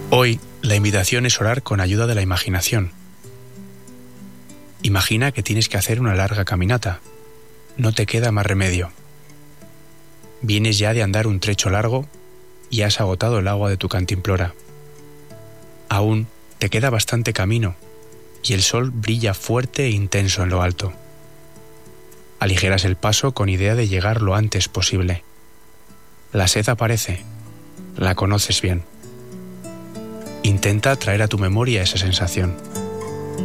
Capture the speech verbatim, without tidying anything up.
Hoy, la invitación es orar con ayuda de la imaginación. Imagina que tienes que hacer una larga caminata. No te queda más remedio. Vienes ya de andar un trecho largo y has agotado el agua de tu cantimplora. Aún te queda bastante camino y el sol brilla fuerte e intenso en lo alto. Aligeras el paso con idea de llegar lo antes posible. La sed aparece, la conoces bien. Intenta traer a tu memoria esa sensación.